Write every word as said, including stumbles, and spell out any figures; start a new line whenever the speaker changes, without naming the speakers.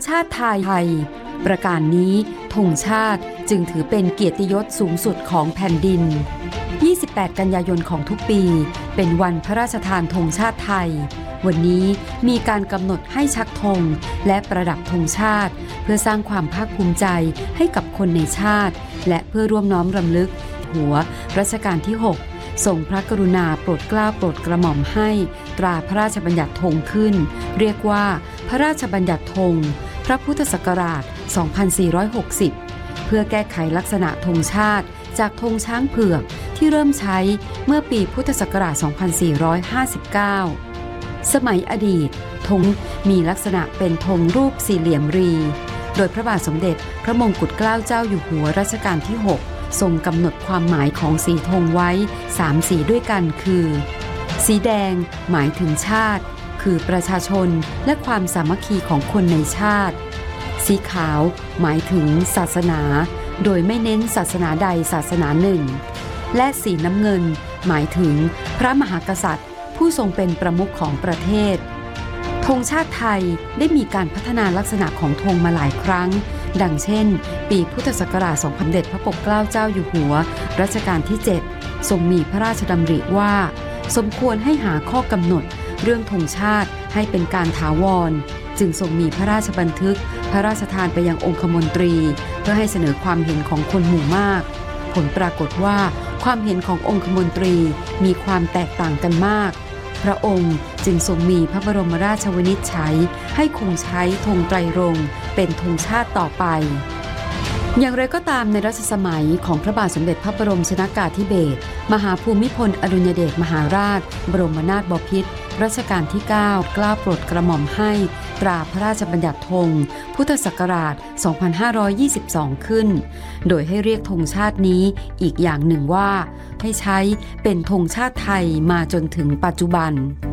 ชาติไทยประการนี้ธงชาติจึงถือเป็นเกียรติยศสูงสุดของแผ่นดินยี่สิบแปดกันยายนของทุกปีเป็นวันพระราชทานธงชาติไทยวันนี้มีการกำหนดให้ชักธงและประดับธงชาติเพื่อสร้างความภาคภูมิใจให้กับคนในชาติและเพื่อร่วมน้อมรำลึกหัวรัชกาลที่หกทรงพระกรุณาโปรดเกล้าโปรดกระหม่อมให้ตราพระราชบัญญัติธงขึ้นเรียกว่าพระราชบัญญัติธงพระพุทธศักราชสองพันสี่ร้อยหกสิบเพื่อแก้ไขลักษณะธงชาติจากธงช้างเผือกที่เริ่มใช้เมื่อปีพุทธศักราชสองพันสี่ร้อยห้าสิบเก้าสมัยอดีตธงมีลักษณะเป็นธงรูปสี่เหลี่ยมรีโดยพระบาทสมเด็จพระมงกุฎเกล้าเจ้าอยู่หัวรัชกาลที่หกทรงกำหนดความหมายของสีธงไว้สามสีด้วยกันคือสีแดงหมายถึงชาติคือประชาชนและความสามัคคีของคนในชาติสีขาวหมายถึงศาสนาโดยไม่เน้นศาสนาใดศาสนาหนึ่งและสีน้ำเงินหมายถึงพระมหากษัตริย์ผู้ทรงเป็นประมุขของประเทศธงชาติไทยได้มีการพัฒนาลักษณะของธงมาหลายครั้งดังเช่นปีพุทธศักราชสองพันเจ็ดพระปกเกล้าเจ้าอยู่หัวรัชกาลที่เจ็ดทรงมีพระราชดำริว่าสมควรให้หาข้อกำหนดเรื่องธงชาติให้เป็นการถาวรจึงทรงมีพระราชบันทึกพระราชทานไปยังองคมนตรีเพื่อให้เสนอความเห็นของคนหมู่มากผลปรากฏว่าความเห็นขององคมนตรีมีความแตกต่างกันมากพระองค์จึงทรงมีพระบรมราชวินิจฉัยให้คงใช้ธงไตรรงค์เป็นธงชาติต่อไปอย่างไรก็ตามในรัชสมัยของพระบาทสมเด็จพระบรมชนกาธิเบศรมหาภูมิพลอดุลยเดชมหาราชบรมนาถบพิตรรัชกาลที่เก้ากล้าโปรดกระหม่อมให้ตราพระราชบัญญัติธงพุทธศักราชสองพันห้าร้อยยี่สิบสองขึ้นโดยให้เรียกธงชาตินี้อีกอย่างหนึ่งว่าให้ใช้เป็นธงชาติไทยมาจนถึงปัจจุบัน